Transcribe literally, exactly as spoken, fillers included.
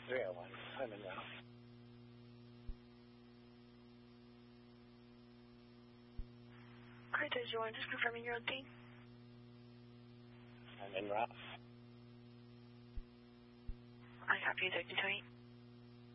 three oh one. I'm in route. Alright, thirty one, just confirming your own thing. I'm in route. I copy thirty twenty.